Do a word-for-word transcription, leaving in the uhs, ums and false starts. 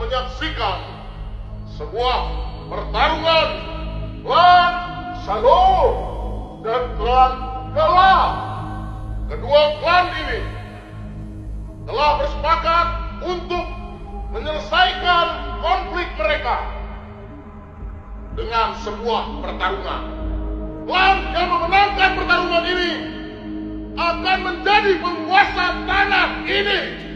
menyaksikan sebuah pertarungan klan Shalom dan klan Gelap. Kedua klan ini telah bersepakat untuk menyelesaikan konflik mereka dengan sebuah pertarungan. Klan yang memenangkan pertarungan ini akan menjadi penguasa tanah ini.